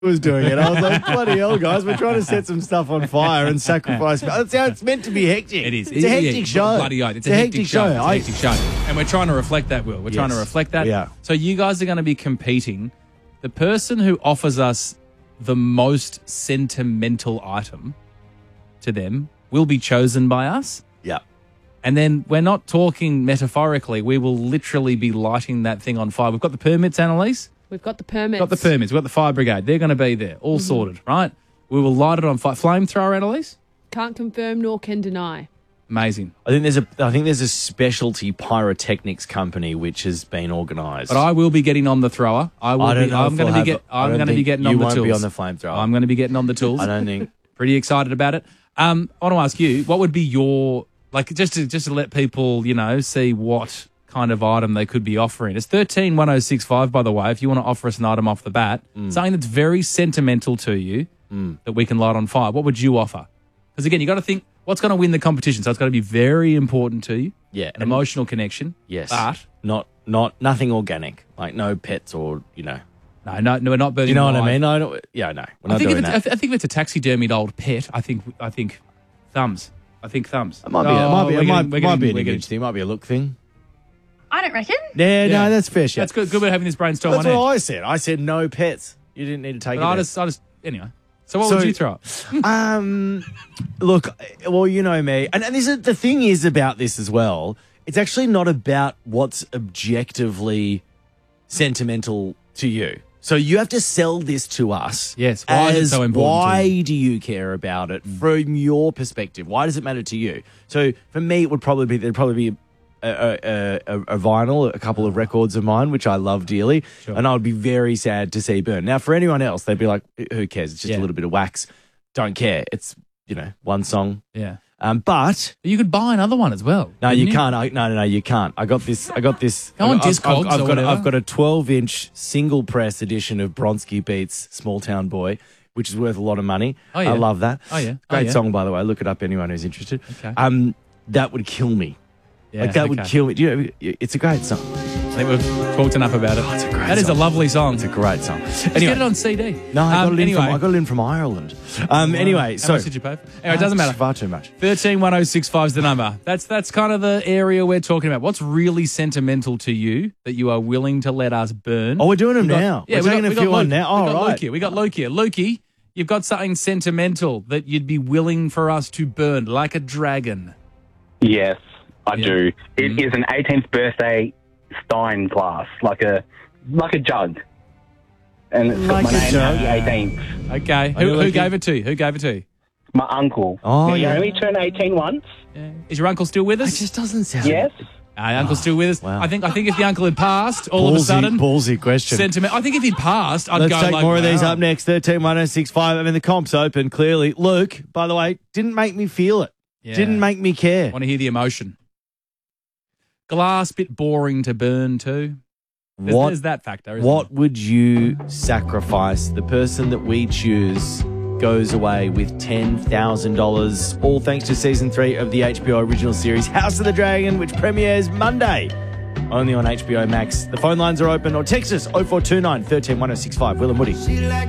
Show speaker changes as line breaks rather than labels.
was doing it. I was like, bloody hell, guys, we're trying to set some stuff on fire and sacrifice. That's how it's meant to be hectic.
It is.
It's a hectic show.
Bloody oath. It's a hectic show. It's a hectic show. And we're trying to reflect that, Will. We're trying to reflect that.
Yeah.
So you guys are going to be competing. The person who offers us the most sentimental item to them will be chosen by us.
Yeah.
And then we're not talking metaphorically. We will literally be lighting that thing on fire. We've got the permits, Annalise.
We've got the permits.
We've got the fire brigade. They're going to be there, all sorted, right? We will light it on fire. Flamethrower, Annalise?
Can't confirm nor can deny.
Amazing.
I think there's a specialty pyrotechnics company which has been organised.
But I will be getting on the thrower. I'm going to be getting on the tools.
You won't be on the flamethrower.
I'm going to be getting on the tools.
I don't think.
Pretty excited about it. I want to ask you, what would be your, like, just to let people, see what kind of item they could be offering. It's 131065, by the way, if you want to offer us an item off the bat, something that's very sentimental to you that we can light on fire. What would you offer? Because again, you got to think, what's going to win the competition? So it's got to be very important to you.
Yeah.
An emotional connection.
Yes.
But
nothing organic, like no pets or,
No, we're not burning.
You know what
alive.
I mean? No. We're not doing that.
I think if it's a taxidermied old pet, I think thumbs. It
might be an image thing. It might be a look thing.
I don't reckon.
Yeah, no, that's fair shit.
That's good. Good we're having this brainstorm
That's
on
what
air.
I said. I said no pets. You didn't need to take
But
it.
anyway. So what would you throw up?
Look, well, you know me, and this is, the thing is about this as well. It's actually not about what's objectively sentimental to you. So you have to sell this to us.
Yes. Why is it so important to
why
you?
do you care about it from your perspective? Why does it matter to you? So for me, there'd probably be a vinyl, a couple of records of mine, which I love dearly, and I would be very sad to see burn. Now, for anyone else, they'd be like, who cares? It's just a little bit of wax. Don't care. It's, one song.
Yeah.
But
you could buy another one as well.
No, you can't. No, you can't. I got this.
Go on Discogs or whatever.
I've got a 12-inch single press edition of Bronski Beats "Small Town Boy," which is worth a lot of money.
Oh, yeah.
I love that.
Oh yeah,
great song, by the way. Look it up, anyone who's interested.
Okay.
That would kill me.
Yeah,
that would kill me. It's a great song.
I think we've talked enough about it.
It's a great
That is a lovely song.
It's a great song.
Let's get it on CD.
No, I got it in from Ireland. Anyway,
how much did you pay for? Anyway, it doesn't matter.
Far too much.
131065 is the number. That's kind of the area we're talking about. What's really sentimental to you that you are willing to let us burn?
Oh, we're doing them now.
Yeah,
we're taking a few on now. Oh, right.
We got Luke here. Lukey, you've got something sentimental that you'd be willing for us to burn, like a dragon.
Yes, I do. It is an 18th birthday Stein glass, like a jug. And it's got my name, Happy 18th.
Okay. Who gave it to you? Who gave it to you?
My uncle.
Oh,
He
yeah.
only turned 18 once.
Yeah. Is your uncle still with us?
It just doesn't sound.
Yes.
Uncle's still with us.
Wow.
I think if the uncle had passed, all of a sudden,
ballsy question.
sentiment. I think if he'd passed, I'd
Let's
go
take
like,
more of these
wow.
up next. 131065. I mean, the comp's open, clearly. Luke, by the way, didn't make me feel it.
Yeah.
Didn't make me care.
Want to hear the emotion. Glass, bit boring to burn too. There's that factor, isn't
What would you sacrifice? The person that we choose goes away with $10,000, all thanks to Season 3 of the HBO original series House of the Dragon, which premieres Monday, only on HBO Max. The phone lines are open, or text us 0429 131065. Will and Woody.